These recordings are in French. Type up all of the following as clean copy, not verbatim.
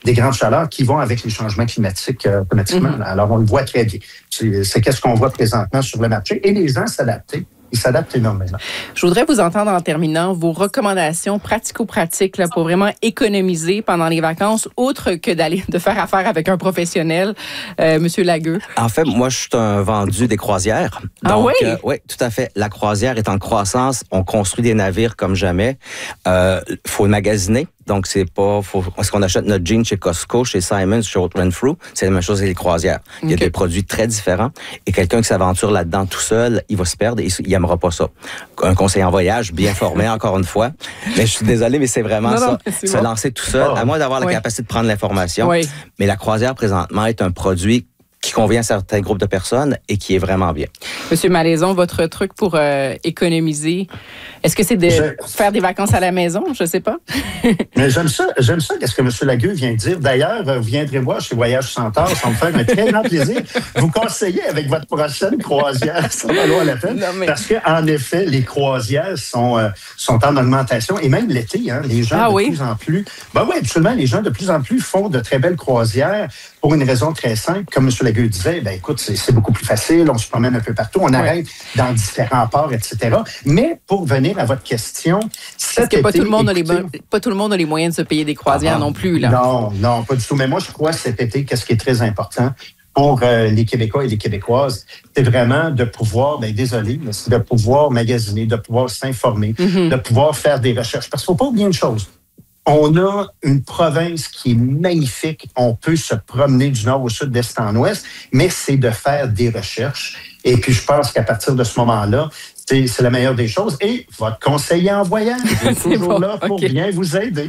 des grandes chaleurs qui vont avec les changements climatiques automatiquement. Alors, on le voit très bien. C'est qu'est-ce qu'on voit présentement sur le marché. Et les gens ils s'adaptent énormément. Je voudrais vous entendre en terminant vos recommandations pratico-pratiques là, pour vraiment économiser pendant les vacances, autre que de faire affaire avec un professionnel, Monsieur Lagueux. En fait, moi, je suis un vendu des croisières. Donc, oui? Oui, tout à fait. La croisière est en croissance. On construit des navires comme jamais. Faut magasiner. Donc, est-ce qu'on achète notre jean chez Costco, chez Simons, chez Renfrew? C'est la même chose avec les croisières. Il y a des produits très différents. Et quelqu'un qui s'aventure là-dedans tout seul, il va se perdre et il n'aimera pas ça. Un conseiller en voyage, bien formé, encore une fois. Mais je suis désolé, mais c'est vraiment ça. Se lancer tout seul, à moins d'avoir la capacité de prendre l'information. Oui. Mais la croisière, présentement, est un produit qui convient à certains groupes de personnes et qui est vraiment bien. Monsieur Malaison, votre truc pour économiser, est-ce que c'est de faire des vacances à la maison? Je ne sais pas. Mais j'aime ça, qu'est-ce que M. Lagueux vient de dire. D'ailleurs, vous viendrez voir chez Voyage Centaure, ça me fait un très grand plaisir. Vous conseillez avec votre prochaine croisière, ça va valoir la peine. Parce qu'en effet, les croisières sont en augmentation. Et même l'été, hein, les gens plus en plus... Ben oui, absolument, les gens de plus en plus font de très belles croisières pour une raison très simple. Comme M. Lagueux disait, ben écoute, c'est beaucoup plus facile, on se promène un peu partout, on arrête dans différents ports, etc. Mais pour venir à votre question, parce que pas tout le monde a les moyens de se payer des croisières non plus. Là. Non, pas du tout. Mais moi, je crois cet été, qu'est-ce qui est très important pour les Québécois et les Québécoises, c'est vraiment de pouvoir, désolé, mais c'est de pouvoir magasiner, de pouvoir s'informer, de pouvoir faire des recherches. Parce qu'il ne faut pas oublier une chose. On a une province qui est magnifique. On peut se promener du nord au sud, d'est en ouest, mais c'est de faire des recherches. Et puis, je pense qu'à partir de ce moment-là, c'est la meilleure des choses. Et votre conseiller en voyage est toujours là pour bien vous aider.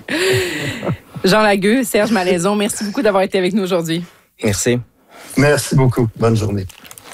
Jean Lagueux, Serge Malaison, merci beaucoup d'avoir été avec nous aujourd'hui. Merci. Merci beaucoup. Bonne journée.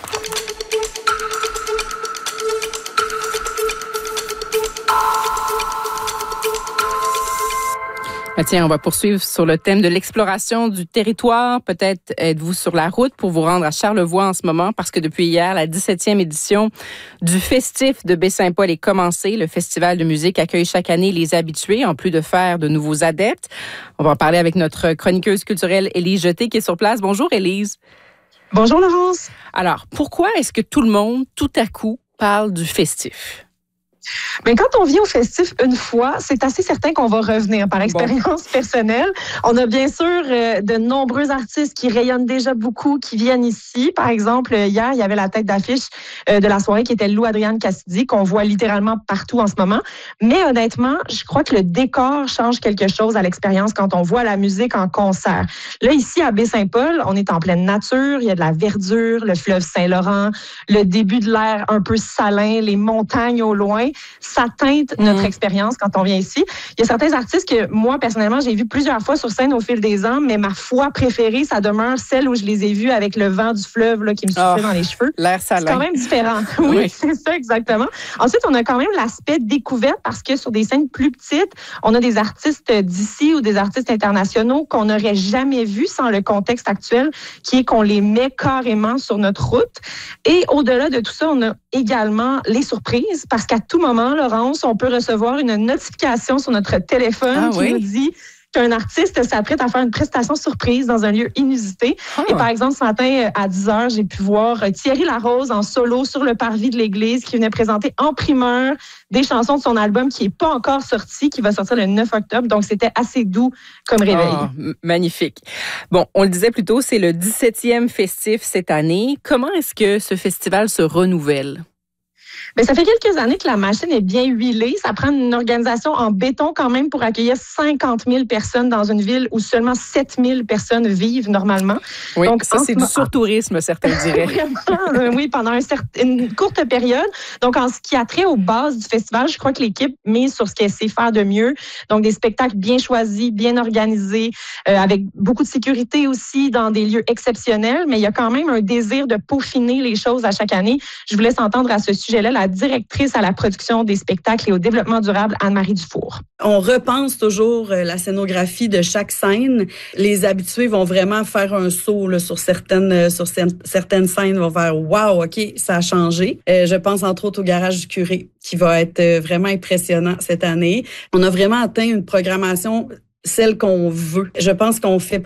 Tiens, on va poursuivre sur le thème de l'exploration du territoire. Peut-être êtes-vous sur la route pour vous rendre à Charlevoix en ce moment parce que depuis hier, la 17e édition du Festif de Baie-Saint-Paul est commencée. Le festival de musique accueille chaque année les habitués en plus de faire de nouveaux adeptes. On va en parler avec notre chroniqueuse culturelle Élise Jeté qui est sur place. Bonjour Élise. Bonjour Laurence. Alors, pourquoi est-ce que tout le monde, tout à coup, parle du Festif? Mais quand on vient au festif une fois, c'est assez certain qu'on va revenir par expérience personnelle. On a bien sûr de nombreux artistes qui rayonnent déjà beaucoup, qui viennent ici. Par exemple, hier, il y avait la tête d'affiche de la soirée qui était Lou Adrienne Cassidy, qu'on voit littéralement partout en ce moment. Mais honnêtement, je crois que le décor change quelque chose à l'expérience quand on voit la musique en concert. Là, ici, à Baie-Saint-Paul, on est en pleine nature. Il y a de la verdure, le fleuve Saint-Laurent, le début de l'air un peu salin, les montagnes au loin. Ça teinte notre expérience quand on vient ici. Il y a certains artistes que moi, personnellement, j'ai vu plusieurs fois sur scène au fil des ans, mais ma fois préférée, ça demeure celle où je les ai vus avec le vent du fleuve là, qui me soufflait dans les cheveux. L'air salin. C'est quand même différent. Oui, c'est ça, exactement. Ensuite, on a quand même l'aspect découverte parce que sur des scènes plus petites, on a des artistes d'ici ou des artistes internationaux qu'on n'aurait jamais vus sans le contexte actuel, qui est qu'on les met carrément sur notre route. Et au-delà de tout ça, on a également les surprises parce qu'à tout moment, Laurence, on peut recevoir une notification sur notre téléphone qui nous dit qu'un artiste s'apprête à faire une prestation surprise dans un lieu inusité. Et par exemple, ce matin, à 10h, j'ai pu voir Thierry Larose en solo sur le parvis de l'église qui venait présenter en primeur des chansons de son album qui n'est pas encore sorti, qui va sortir le 9 octobre. Donc, c'était assez doux comme réveil. Magnifique. Bon, on le disait plus tôt, c'est le 17e festif cette année. Comment est-ce que ce festival se renouvelle? Bien, ça fait quelques années que la machine est bien huilée. Ça prend une organisation en béton quand même pour accueillir 50 000 personnes dans une ville où seulement 7 000 personnes vivent normalement. Oui, donc, ça, c'est du surtourisme, certains diraient. Vraiment, oui, pendant une courte période. Donc, en ce qui a trait aux bases du festival, je crois que l'équipe mise sur ce qu'elle sait faire de mieux. Donc, des spectacles bien choisis, bien organisés, avec beaucoup de sécurité aussi, dans des lieux exceptionnels. Mais il y a quand même un désir de peaufiner les choses à chaque année. Je vous laisse entendre à ce sujet-là la directrice à la production des spectacles et au développement durable, Anne-Marie Dufour. On repense toujours la scénographie de chaque scène. Les habitués vont vraiment faire un saut là, sur certaines scènes, vont faire « Wow, OK, ça a changé ». Je pense entre autres au Garage du Curé, qui va être vraiment impressionnant cette année. On a vraiment atteint une programmation celle qu'on veut. Je pense qu'on fait